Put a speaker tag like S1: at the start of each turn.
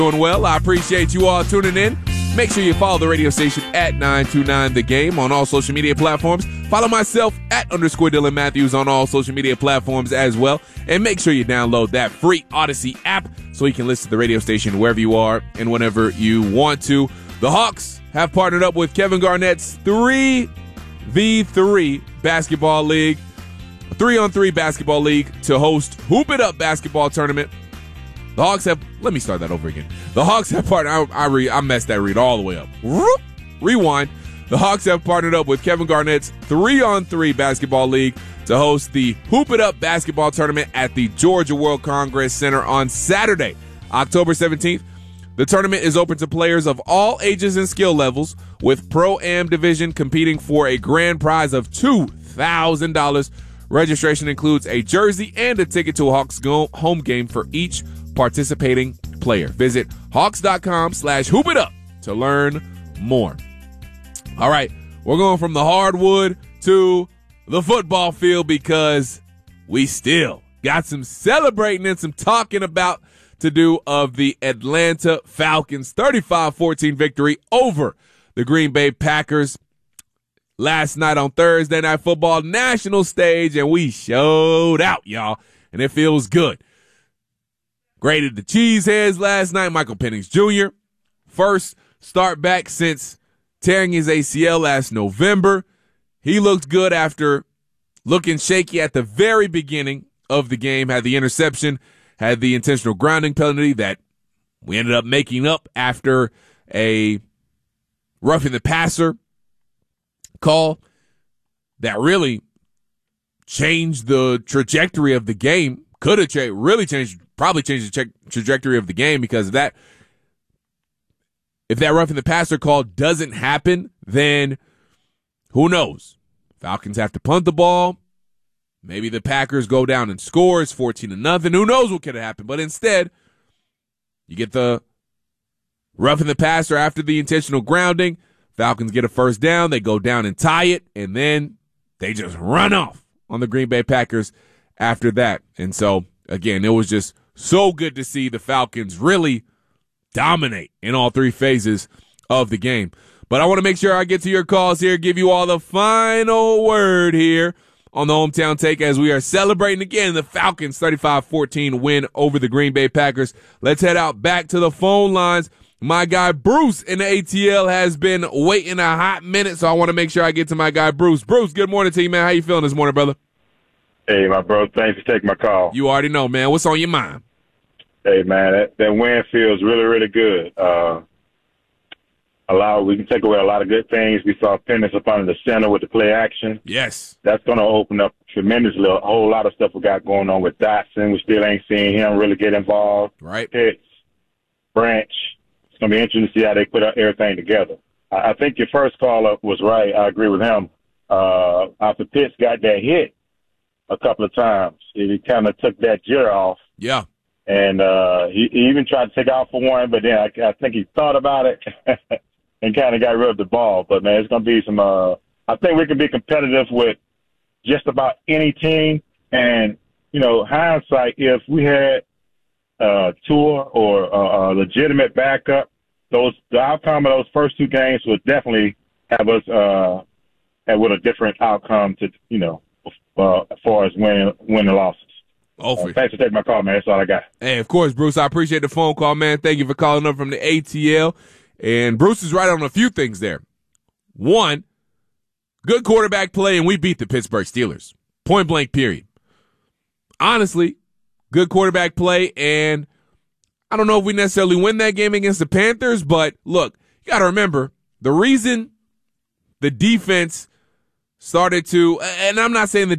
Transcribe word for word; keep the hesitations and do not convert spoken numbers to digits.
S1: Doing well. I appreciate you all tuning in. Make sure you follow the radio station at nine two nine The Game on all social media platforms. Follow myself at underscore Dylan Matthews on all social media platforms as well. And make sure you download that free Odyssey app so you can listen to the radio station wherever you are and whenever you want to. The Hawks have partnered up with Kevin Garnett's three v three basketball league, a three on three basketball league to host Hoop It Up basketball tournament. The Hawks have, let me start that over again. The Hawks have partnered, I, I, re, I messed that read all the way up. Rewind. The Hawks have partnered up with Kevin Garnett's three on three basketball league to host the Hoop It Up basketball tournament at the Georgia World Congress Center on Saturday, October seventeenth. The tournament is open to players of all ages and skill levels, with Pro-Am division competing for a grand prize of two thousand dollars. Registration includes a jersey and a ticket to a Hawks go- home game for each participating player. Visit hawks.com slash hoop it up to learn more. All right, we're going from the hardwood to the football field because we still got some celebrating and some talking about to do of the Atlanta Falcons' thirty-five fourteen victory over the Green Bay Packers last night on Thursday Night Football national stage, and we showed out, y'all, and it feels good. Graded the Cheeseheads last night. Michael Penix Junior First start back since tearing his A C L last November. He looked good after looking shaky at the very beginning of the game. Had the interception, had the intentional grounding penalty that we ended up making up after a roughing the passer call that really changed the trajectory of the game. Could have cha- really changed, probably changed the tra- trajectory of the game because of that. If that roughing the passer call doesn't happen, then who knows? Falcons have to punt the ball. Maybe the Packers go down and scores fourteen to nothing. Who knows what could have happened? But instead, you get the roughing the passer after the intentional grounding. Falcons get a first down. They go down and tie it, and then they just run off on the Green Bay Packers after that. And so, again, it was just so good to see the Falcons really dominate in all three phases of the game. But I want to make sure I get to your calls here, give you all the final word here on the Hometown Take as we are celebrating again the Falcons' thirty-five fourteen win over the Green Bay Packers. Let's head out back to the phone lines. My guy Bruce in the A T L has been waiting a hot minute, so I want to make sure I get to my guy Bruce. Bruce, good morning to you, man. How you feeling this morning, brother?
S2: Hey, my bro. Thanks for taking my call.
S1: You already know, man. What's on your mind?
S2: Hey, man, that, that win feels really, really good. Uh, a lot, we can take away a lot of good things. We saw Penix up under the center with the play action.
S1: Yes.
S2: That's going to open up tremendously a whole lot of stuff we got going on with Dotson. We still ain't seeing him really get involved.
S1: Right.
S2: Pitts, Branch. It's going to be interesting to see how they put everything together. I, I think your first call up was right. I agree with him. Uh, after Pitts got that hit a couple of times, he kind of took that gear off.
S1: Yeah.
S2: And uh, he, he even tried to take off for one, but then I, I think he thought about it and kind of got rid of the ball. But, man, it's going to be some uh, – I think we can be competitive with just about any team. And, you know, hindsight, if we had uh, Tua or a legitimate backup, those the outcome of those first two games would definitely have us uh, have with a different outcome to, you know, uh, as far as winning, winning losses. Uh, thanks for taking my call, man. That's all I got.
S1: Hey, of course, Bruce. I appreciate the phone call, man. Thank you for calling up from the A T L. And Bruce is right on a few things there. One, good quarterback play, and we beat the Pittsburgh Steelers. Point blank, period. Honestly, good quarterback play, and I don't know if we necessarily win that game against the Panthers, but look, you got to remember, the reason the defense started to, and I'm not saying the